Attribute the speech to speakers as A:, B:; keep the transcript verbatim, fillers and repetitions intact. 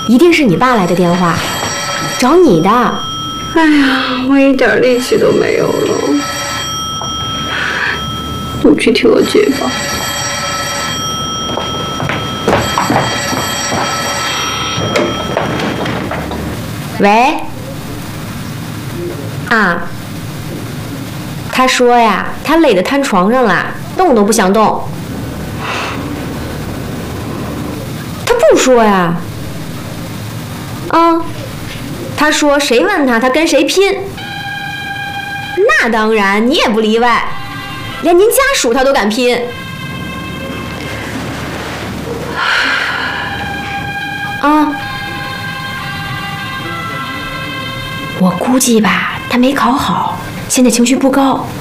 A: 一定是你爸来的电话，找你的。
B: 哎呀，我一点力气都没有了，我去替我接吧。
A: 喂，啊，他说呀，他累得瘫床上了，动都不想动。他不说呀。啊，他说谁问他，他跟谁拼。那当然，你也不例外，连您家属他都敢拼。啊，我估计吧，他没考好，现在情绪不高。